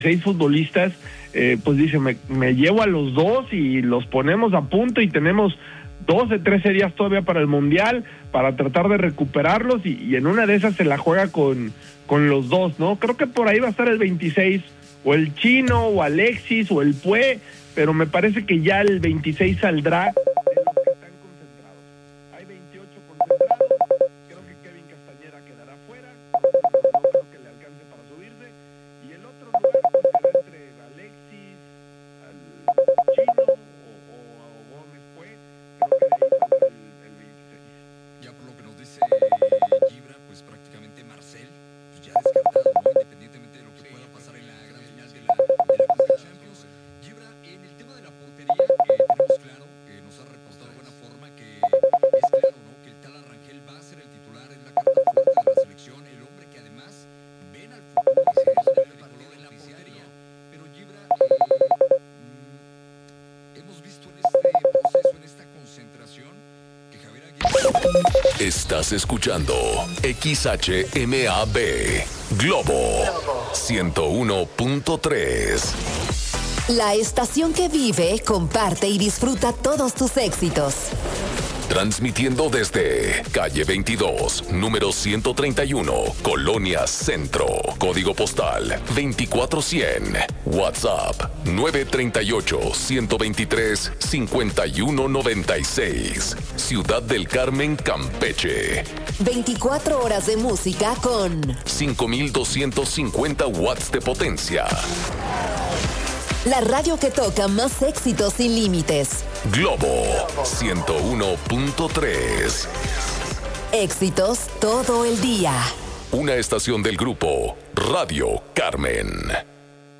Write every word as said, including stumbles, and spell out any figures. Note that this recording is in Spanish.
seis futbolistas, eh, pues dice, me, me llevo a los dos y los ponemos a punto y tenemos doce, trece días todavía para el Mundial, para tratar de recuperarlos y, y en una de esas se la juega con, con los dos, ¿no? Creo que por ahí va a estar el veintiséis, o el Chino, o Alexis, o el Pue, pero me parece que ya el veintiséis saldrá de los que están concentrados. Hay veintiocho concentrados, creo que Kevin Castañeda quedará fuera, no creo que le alcance para subirse, y el otro lugar pues será entre Alexis, al Chino, o, o a Gómez Pue, creo que ahí saldrá el, el veintiséis. Ya por lo que nos dice Gibra, pues prácticamente Marcel, pues ya descartado, ¿no? Independientemente de lo que pueda pasar en la gran final de la, de la Conca Champions. Gibra, en el tema de la portería, eh, tenemos claro, que nos ha reportado de buena forma, que es claro, ¿no? Que el tal Arrangel va a ser el titular, es la carta fuerte de la selección, el hombre que además ven al futuro, que es el tricolor en la portería. Pero Gibra, eh, mm, hemos visto en este proceso, en esta concentración, que Javier Aguirre... Estás escuchando X H M A B Globo ciento uno punto tres. La estación que vive, comparte y disfruta todos tus éxitos. Transmitiendo desde calle veintidós, número ciento treinta y uno, Colonia Centro. Código postal veinticuatro cien. WhatsApp nueve tres ocho, uno dos tres, cinco uno nueve seis. Ciudad del Carmen, Campeche. veinticuatro horas de música con cinco mil doscientos cincuenta watts de potencia. la radio que toca más éxitos sin límites. Globo ciento uno punto tres. Éxitos todo el día. Una estación del grupo Radio Carmen.